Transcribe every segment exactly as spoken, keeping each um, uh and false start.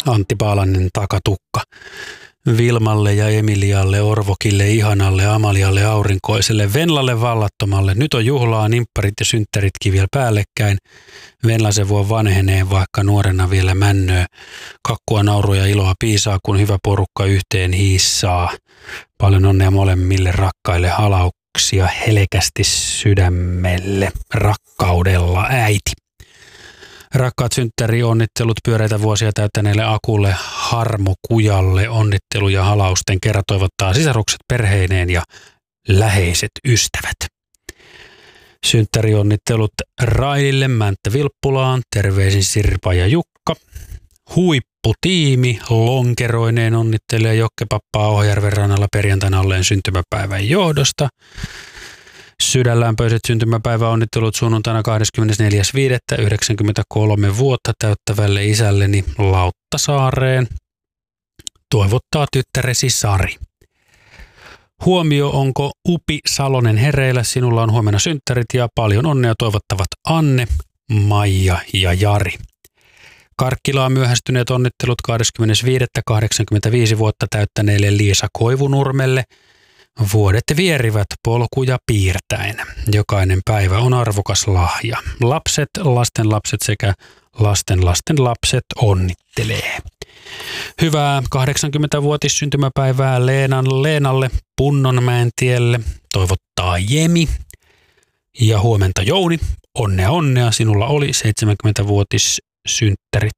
Antti Paalanen takatukka. Vilmalle ja Emilialle, Orvokille, Ihanalle, Amalialle, Aurinkoiselle, Venlalle, Vallattomalle. Nyt on juhlaa, nimpparit ja synttäritkin vielä päällekkäin. Venla se voi vanhenee, vaikka nuorena vielä männöö. Kakkua, naurua ja iloa piisaa, kun hyvä porukka yhteen hiissaa. Paljon onnea molemmille rakkaille, halauksia helkästi sydämelle, rakkaudella äiti. Rakkaat synttärionnittelut pyöreitä vuosia täyttäneelle Akulle, Harmo Kujalle, onnittelu ja halausten kerran toivottaa sisarukset perheineen ja läheiset ystävät. Synttärionnittelut Railille, Mänttä Vilppulaan, terveisin Sirpa ja Jukka. Huipputiimi lonkeroineen onnittelee Jokkepappaa Ohjärven rannalla perjantaina olleen syntymäpäivän johdosta. Sydänlämpöiset syntymäpäiväonnittelut sunnuntaina kahdeskymmenesneljäs viidettä yhdeksänkymmentäkolme vuotta täyttävälle isälleni Lauttasaareen. Toivottaa tyttäresi Sari. Huomio, onko Upi Salonen hereillä? Sinulla on huomenna synttärit ja paljon onnea toivottavat Anne, Maija ja Jari. Karkkilaan myöhästyneet onnittelut kahdeskymmenes viidettä kahdeksankymmentäviisi vuotta täyttäneelle Liisa Koivunurmelle. Vuodet vierivät polkuja piirtäen. Jokainen päivä on arvokas lahja. Lapset, lastenlapset sekä lastenlasten lapset onnittelee. Hyvää kahdeksankymmentävuotissyntymäpäivää Leenan Leenalle Punnonmäentielle. Toivottaa Jemi. Ja huomenta Jouni. Onnea onnea, sinulla oli seitsemänkymmentävuotissynttärit.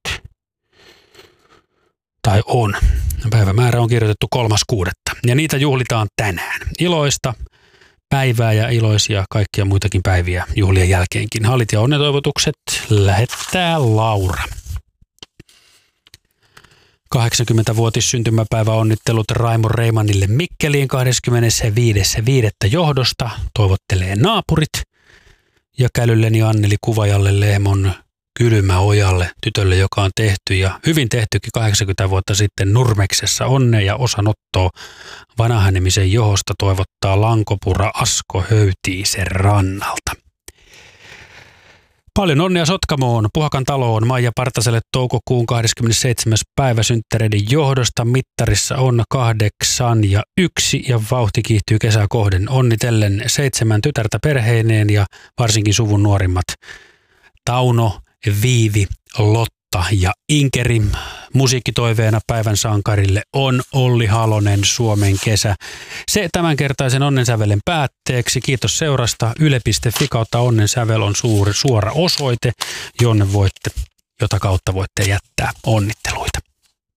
Tai on. Päivämäärä on kirjoitettu kolmas kuudetta. Ja niitä juhlitaan tänään. Iloista päivää ja iloisia kaikkia muitakin päiviä juhlien jälkeenkin. Hallit ja onnetoivotukset lähettää Laura. kahdeksankymmentävuotissyntymäpäivä onnittelut Raimo Reimanille Mikkeliin kahdeskymmenesviides viidettä johdosta. Toivottelee naapurit. Ja Kälylleni Anneli Kuvajalle Lehmon Kylmäojalle, tytölle, joka on tehty ja hyvin tehtykin kahdeksankymmentä vuotta sitten Nurmeksessa. Onnea ja osanottoa vanhanemisen johosta toivottaa Lankopura Asko Höytiisen rannalta. Paljon onnea Sotkamoon, Puhakan taloon, Maija Partaselle toukokuun kahdeskymmenesseitsemäs päivä synttäreiden johdosta. Mittarissa on kahdeksan ja yksi ja vauhti kiihtyy kesää kohden. Onnitellen seitsemän tytärtä perheineen ja varsinkin suvun nuorimmat Tauno, Viivi, Lotta ja Inkeri. Musiikkitoiveena päivän sankarille on Olli Halonen, Suomen kesä. Se tämänkertaisen onnensävelen päätteeksi. Kiitos seurasta. Yle piste fi kautta onnensävel on suuri, suora osoite, jonne voitte, jota kautta voitte jättää onnittelua.